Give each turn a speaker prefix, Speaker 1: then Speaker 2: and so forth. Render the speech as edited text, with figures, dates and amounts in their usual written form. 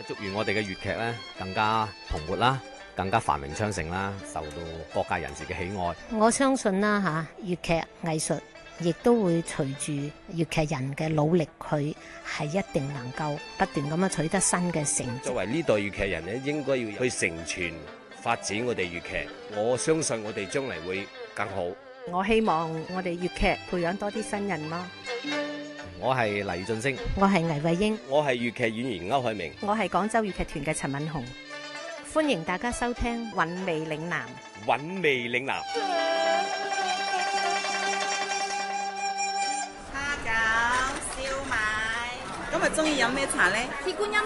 Speaker 1: 祝願我哋嘅粵劇咧更加蓬勃啦，更加繁榮昌盛啦，受到各界人士嘅喜愛。
Speaker 2: 我相信啦嚇，粵劇藝術亦都會隨住粵劇人嘅努力，佢係一定能夠不斷咁樣取得新嘅成績。
Speaker 3: 作為呢代粵劇人咧，應該要去承傳發展我哋粵劇。我相信我哋將嚟會更好。
Speaker 4: 我希望我哋粵劇培養多啲新人咯。
Speaker 1: 我係黎俊升，
Speaker 2: 我係倪慧英，
Speaker 3: 我係粵劇演員歐海明，
Speaker 4: 我係廣州粵劇團嘅陳敏紅。
Speaker 2: 歡迎大家收聽
Speaker 4: 韻味嶺南。
Speaker 3: 韻味嶺南。
Speaker 5: 蝦餃、燒賣。今日中意飲咩茶呢？
Speaker 6: 鐵觀音